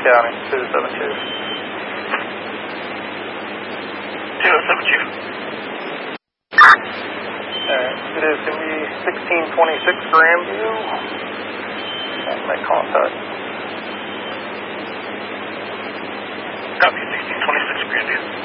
County, 272. 272. It is going to be 1626 Grandview. And make contact. Copy, 1626 Grandview.